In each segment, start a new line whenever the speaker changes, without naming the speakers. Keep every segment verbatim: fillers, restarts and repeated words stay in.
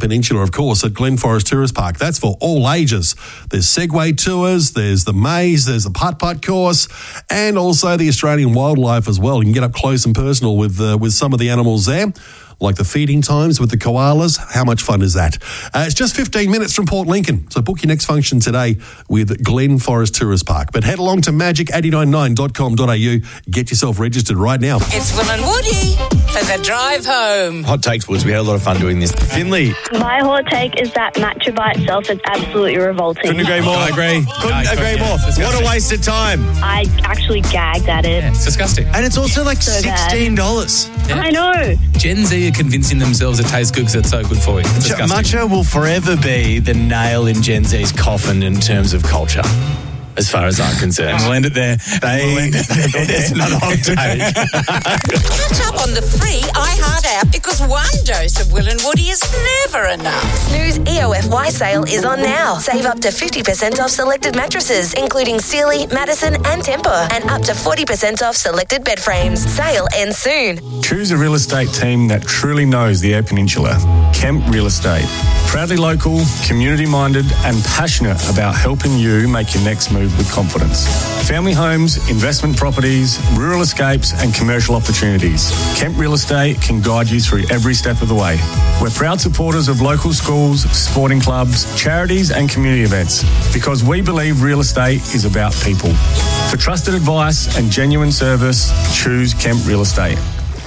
Peninsula, of course, at Glen Forest Tourist Park. That's for all ages. There's Segway tours, there's the maze, there's the putt-putt course, and also the Australian wildlife as well. You can get up close and personal with uh, with some of the animals there, like the feeding times with the koalas. How much fun is that? Uh, it's just fifteen minutes from Port Lincoln, so book your next function today with Glen Forest Tourist Park. But head along to magic eight nine nine dot com dot a u. Get yourself registered right now.
It's Will and Woody for the drive home.
Hot takes, Woods. We had a lot of fun doing this. Finley.
My hot take is that matcha by itself is absolutely revolting.
Couldn't agree more. I agree. Couldn't
No,
agree
yeah,
more.
it's
What a waste of time.
I actually gagged at it.
It's disgusting.
And it's also like
So bad.
sixteen dollars.
Yeah.
I know.
Gen Z are convincing themselves it tastes good because it's so good for you. It's disgusting.
Matcha will forever be the nail in Gen Z's coffin in terms of culture, as far as I'm concerned.
We'll end it there.
They,
We'll end it there.
it's not a hot take.
Catch up on the free iHeart app because one dose of Will and Woody is never enough.
Snooze E O F Y sale is on now. Save up to fifty percent off selected mattresses, including Sealy, Madison and Tempur, and up to forty percent off selected bed frames. Sale ends soon.
Choose a real estate team that truly knows the Eyre Peninsula. Kemp Real Estate. Proudly local, community-minded and passionate about helping you make your next move with confidence. Family homes, investment properties, rural escapes and commercial opportunities. Kemp Real Estate can guide you through every step of the way. We're proud supporters of local schools, sporting clubs, charities and community events because we believe real estate is about people. For trusted advice and genuine service, choose Kemp Real Estate.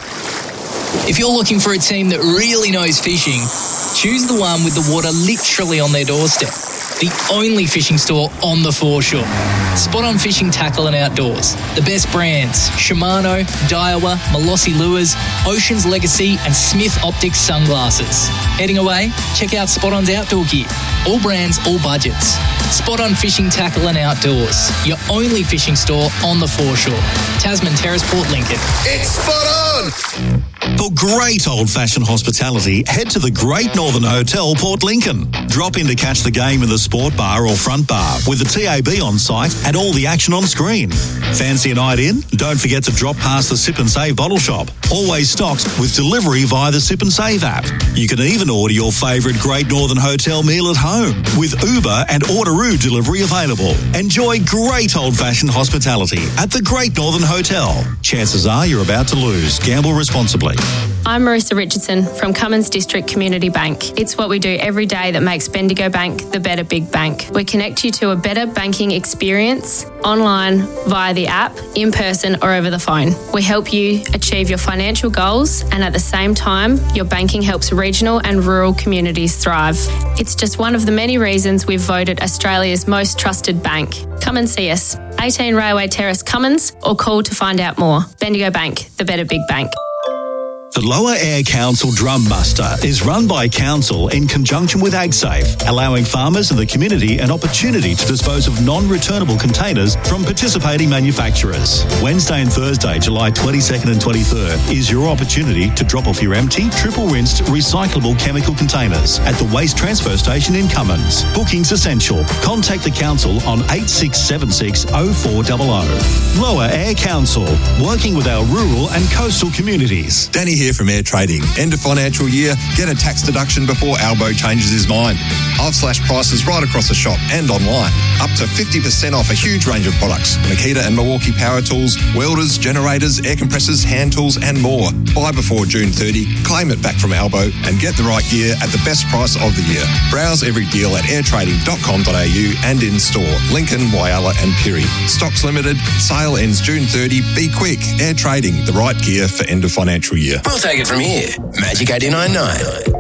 If you're looking for a team that really knows fishing, choose the one with the water literally on their doorstep. The only fishing store on the foreshore. Spot On Fishing, Tackle and Outdoors. The best brands: Shimano, Daiwa, Molossi Lures, Ocean's Legacy and Smith Optics Sunglasses. Heading away? Check out Spot On's outdoor gear. All brands, all budgets. Spot On Fishing, Tackle and Outdoors. Your only fishing store on the foreshore. Tasman Terrace, Port Lincoln.
It's Spot On! For great old-fashioned hospitality, head to the Great Northern Hotel, Port Lincoln. Drop in to catch the game in the sport bar or front bar with the T A B on site and all the action on screen. Fancy a night in? Don't forget to drop past the Sip and Save bottle shop. Always stocked with delivery via the Sip and Save app. You can even order your favourite Great Northern Hotel meal at home with Uber and Orderoo delivery available. Enjoy great old-fashioned hospitality at the Great Northern Hotel. Chances are you're about to lose. Gamble responsibly.
I'm Marissa Richardson from Cummins District Community Bank. It's what we do every day that makes Bendigo Bank the better big bank. We connect you to a better banking experience online, via the app, in person or over the phone. We help you achieve your financial goals and at the same time, your banking helps regional and rural communities thrive. It's just one of the many reasons we've voted Australia's most trusted bank. Come and see us. eighteen Railway Terrace, Cummins, or call to find out more. Bendigo Bank, the better big bank.
The Lower Eyre Council Drum Muster is run by Council in conjunction with AgSafe, allowing farmers in the community an opportunity to dispose of non-returnable containers from participating manufacturers. Wednesday and Thursday, July twenty-second and twenty-third, is your opportunity to drop off your empty, triple-rinsed, recyclable chemical containers at the Waste Transfer Station in Cummins. Bookings essential. Contact the Council on eight six seven six oh four hundred. Lower Eyre Council, working with our rural and coastal communities.
Danny here from Air Trading. End of financial year, get a tax deduction before Albo changes his mind. I've slashed prices right across the shop and online. Up to fifty percent off a huge range of products. Makita and Milwaukee power tools, welders, generators, air compressors, hand tools and more. Buy before June thirtieth, claim it back from Albo and get the right gear at the best price of the year. Browse every deal at air trading dot com dot a u and in store. Lincoln, Whyalla and Pirrie. Stocks limited. Sale ends June thirtieth. Be quick. Air Trading, the right gear for end of financial year.
We'll take it from here. Magic eighty-nine point nine.